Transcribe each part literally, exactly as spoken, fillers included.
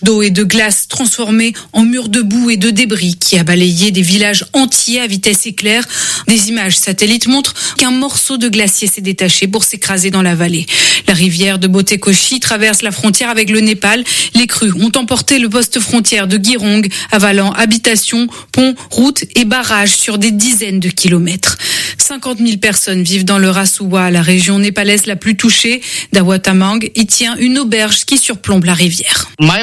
d'eau et de glace transformés en murs de boue et de débris qui a balayé des villages entiers à vitesse éclair. Des images satellites montrent qu'un morceau de glacier s'est détaché pour s'écraser dans la vallée. La rivière de Botekoshi traverse la frontière avec le Népal. Les crues ont emporté le poste frontière de Girong, avalant habitations, ponts, routes et barrages sur des dizaines de kilomètres. cinquante mille personnes vivent dans le Rasuwa, la région népalaise la plus touchée. Dawa Tamang y tient une auberge qui surplombe la rivière. Ma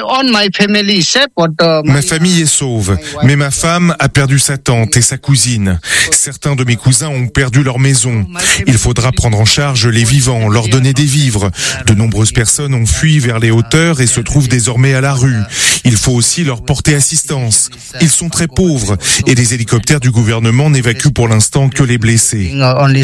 famille est sauve, mais ma femme a perdu sa tante et sa cousine. Certains de mes cousins ont perdu leur maison. Il faudra prendre en charge les vivants, leur donner des vivres. De nombreuses personnes ont fui vers les hauteurs et se trouvent désormais à la rue. Il faut aussi leur porter assistance. Ils sont très pauvres et les hélicoptères du gouvernement n'évacuent pour l'instant que les blessés.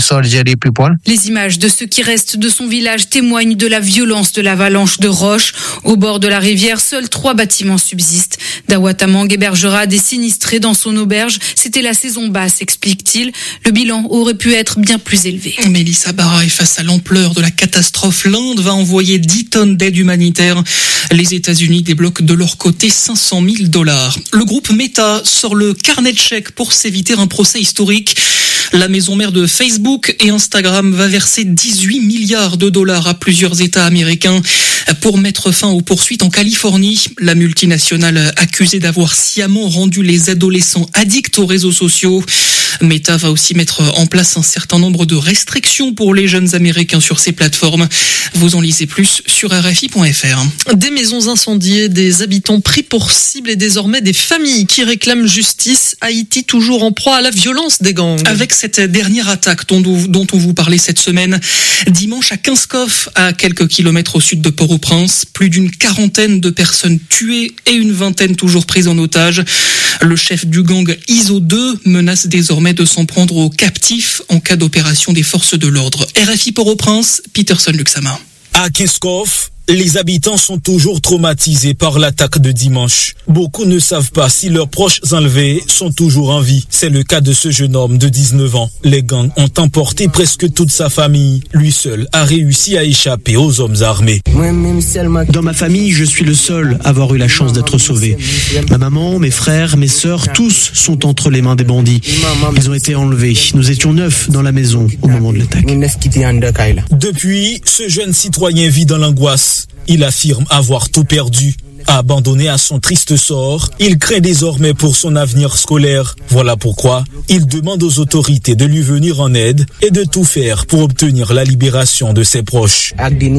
Les images de ce qui reste de son village témoignent de la violence de l'avalanche de roches. Au bord de la rivière, seuls trois bâtiments subsistent. Dawa Tamang hébergera des sinistrés dans son auberge. C'était la saison basse, explique-t-il. Le bilan aurait pu être bien plus élevé. Mélissa Barra est face à l'ampleur de la catastrophe. L'Inde va envoyer dix tonnes d'aide humanitaire. Les États-Unis débloquent de leur côté cinq cent mille dollars. Le groupe Meta sort le carnet de chèques pour s'éviter un procès historique. La maison mère de Facebook et Instagram va verser dix-huit milliards de dollars à plusieurs États américains pour mettre fin aux poursuites en Californie. La multinationale accusée d'avoir sciemment rendu les adolescents addicts aux réseaux sociaux. Meta va aussi mettre en place un certain nombre de restrictions pour les jeunes Américains sur ces plateformes. Vous en lisez plus sur R F I point F R. Des maisons incendiées, des habitants pris pour cible et désormais des familles qui réclament justice. Haïti toujours en proie à la violence des gangs. Avec cette dernière attaque dont, dont on vous parlait cette semaine, dimanche à Kinskov, à quelques kilomètres au sud de Port-au-Prince, plus d'une quarantaine de personnes tuées et une vingtaine toujours prises en otage. Le chef du gang I S O deux menace désormais de s'en prendre aux captifs en cas d'opération des forces de l'ordre. R F I Port-au-Prince, Peterson Luxama. À Kinskov, les habitants sont toujours traumatisés par l'attaque de dimanche. Beaucoup ne savent pas si leurs proches enlevés sont toujours en vie. C'est le cas de ce jeune homme de dix-neuf ans. Les gangs ont emporté presque toute sa famille. Lui seul a réussi à échapper aux hommes armés. Dans ma famille, je suis le seul à avoir eu la chance d'être sauvé. Ma maman, mes frères, mes sœurs, tous sont entre les mains des bandits. Ils ont été enlevés. Nous étions neuf dans la maison au moment de l'attaque. Depuis, ce jeune citoyen vit dans l'angoisse. Il affirme avoir tout perdu. Abandonné à son triste sort, il craint désormais pour son avenir scolaire. Voilà pourquoi il demande aux autorités de lui venir en aide et de tout faire pour obtenir la libération de ses proches.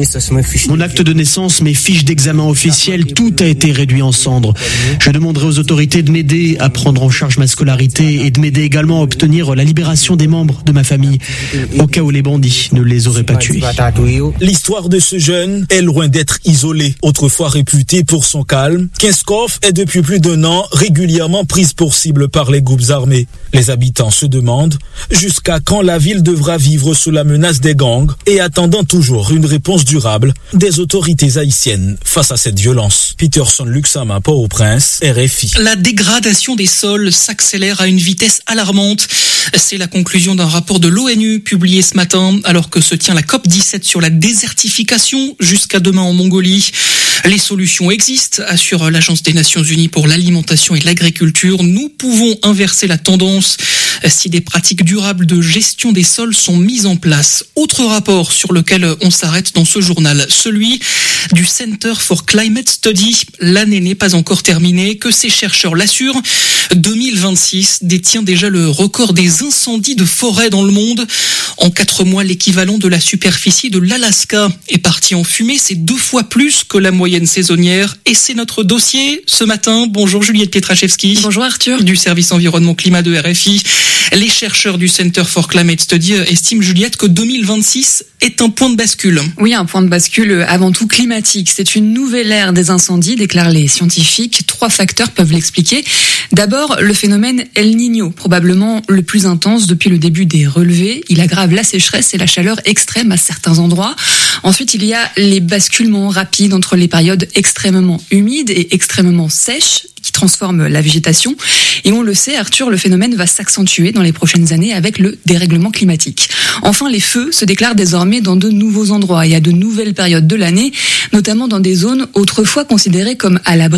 Mon acte de naissance, mes fiches d'examen officielles, tout a été réduit en cendres. Je demanderai aux autorités de m'aider à prendre en charge ma scolarité et de m'aider également à obtenir la libération des membres de ma famille, au cas où les bandits ne les auraient pas tués. L'histoire de ce jeune est loin d'être isolée. Autrefois réputé pour son calme, Kinskov est depuis plus d'un an régulièrement prise pour cible par les groupes armés. Les habitants se demandent jusqu'à quand la ville devra vivre sous la menace des gangs et attendant toujours une réponse durable des autorités haïtiennes face à cette violence. Peterson Luxama, Port-au-Prince, R F I. La dégradation des sols s'accélère à une vitesse alarmante. C'est la conclusion d'un rapport de l'ONU publié ce matin alors que se tient la COP dix-sept sur la désertification jusqu'à demain en Mongolie. Les solutions existent, assure l'Agence des Nations Unies pour l'alimentation et l'agriculture. Nous pouvons inverser la tendance si des pratiques durables de gestion des sols sont mises en place. Autre rapport sur lequel on s'arrête dans ce journal, celui du Center for Climate Study. L'année n'est pas encore terminée, que ces chercheurs l'assurent. deux mille vingt-six détient déjà le record des incendies de forêt dans le monde. En quatre mois, l'équivalent de la superficie de l'Alaska est parti en fumée. C'est deux fois plus que la moyenne saisonnière. Et c'est notre dossier ce matin. Bonjour Juliette Pietraszewski. Bonjour Arthur. Du service environnement climat de R F I. Les chercheurs du Center for Climate Study estiment, Juliette, que deux mille vingt-six est un point de bascule. Oui, un point de bascule avant tout climatique. C'est une nouvelle ère des incendies, déclarent les scientifiques. Trois facteurs peuvent l'expliquer. D'abord, le phénomène El Niño, probablement le plus intense depuis le début des relevés. Il aggrave la sécheresse et la chaleur extrême à certains endroits. Ensuite, il y a les basculements rapides entre les périodes extrêmement humides et extrêmement sèches qui transforment la végétation. Et on le sait, Arthur, le phénomène va s'accentuer dans les prochaines années avec le dérèglement climatique. Enfin, les feux se déclarent désormais dans de nouveaux endroits et à de nouvelles périodes de l'année, notamment dans des zones autrefois considérées comme à l'abri